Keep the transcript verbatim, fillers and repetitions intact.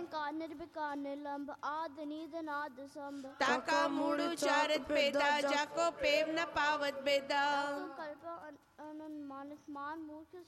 निरंकार निर्विकार निर्लंब आद निध नाद संभ ताका मूडु चारत पेदा जाको पेव न पावत बेदा कल्प अनुमानित मान मूर्ख